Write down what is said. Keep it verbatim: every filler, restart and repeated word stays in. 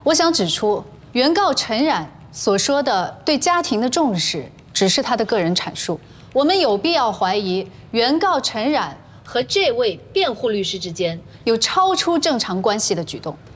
我想指出，原告陈冉所说的对家庭的重视，只是他的个人阐述。我们有必要怀疑，原告陈冉和这位辩护律师之间有超出正常关系的举动。